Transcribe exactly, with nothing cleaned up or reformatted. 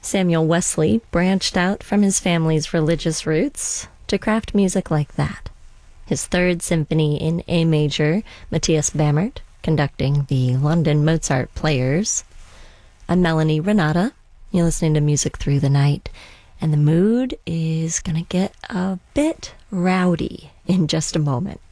Samuel Wesley branched out from his family's religious roots to craft music like that. His third symphony in A major, Matthias Bamert, conducting the London Mozart Players. I'm Melanie Renata. You're listening to Music Through the Night, and the mood is gonna get a bit rowdy in just a moment.